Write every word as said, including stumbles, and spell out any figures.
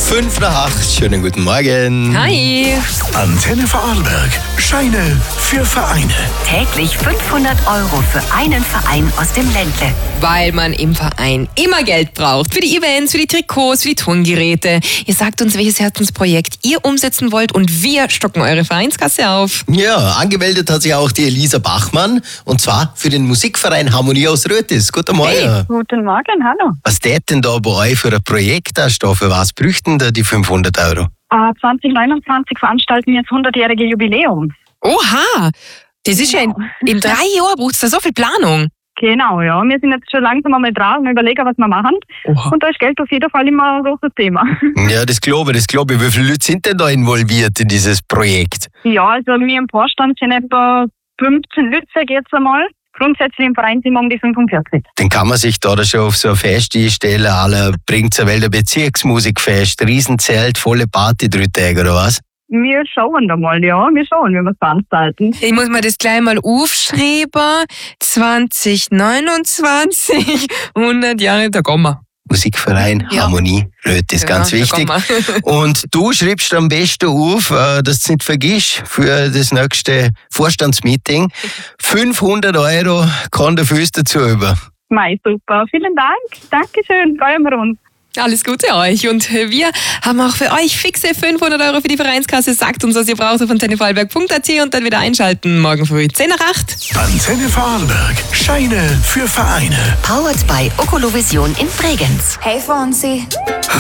Fünf nach acht, schönen guten Morgen. Hi. Antenne Vorarlberg. Scheine für Vereine. Täglich fünfhundert Euro für einen Verein aus dem Ländle. Weil man im Verein immer Geld braucht. Für die Events, für die Trikots, für die Turngeräte. Ihr sagt uns, welches Herzensprojekt ihr umsetzen wollt und wir stocken eure Vereinskasse auf. Ja, angemeldet hat sich auch die Elisa Bachmann und zwar für den Musikverein Harmonie aus Rötis. Guten Morgen. Hey. Guten Morgen, hallo. Was tät denn da bei euch für ein Projekt da stehen? Für was brüchten da die fünfhundert Euro? Äh, zwanzig neunundzwanzig veranstalten wir das hundertjährige Jubiläum. Oha, das ist ja in, in drei Jahren braucht es da so viel Planung. Genau, ja. Wir sind jetzt schon langsam einmal dran und überlegen, was wir machen. Oha. Und da ist Geld auf jeden Fall immer ein großes Thema. Ja, das glaube ich, das glaube ich. Wie viele Leute sind denn da involviert in dieses Projekt? Ja, also wir im Vorstand sind etwa fünfzehn Leute, sag ich jetzt einmal. Grundsätzlich im Verein sind wir um die fünfundvierzig. Dann kann man sich da schon auf so ein Fest einstellen. Alle bringt zur Welt ein Bezirksmusikfest, Riesenzelt, volle Party, drei Tage oder was? Wir schauen da mal, ja. Wir schauen, wie wir es veranstalten. Ich muss mir das gleich mal aufschreiben. zwanzig neunundzwanzig, hundert Jahre, da kommen wir. Musikverein, Ja. Harmonie, Rötis, Ja, ganz da wichtig. kommen wir. Und du schreibst am besten auf, äh, dass du nicht vergisst, für das nächste Vorstandsmeeting. fünfhundert Euro kann der Füß dazu über. Mei, super. Vielen Dank. Dankeschön. Freuen wir uns. Alles Gute euch und wir haben auch für euch fixe fünfhundert Euro für die Vereinskasse. Sagt uns, was ihr braucht auf antenne vorarlberg punkt a t und dann wieder einschalten. Morgen früh zehn nach acht. Antenne Vorarlberg. Scheine für Vereine. Powered by Okolovision in Bregenz. Hey Fonsi.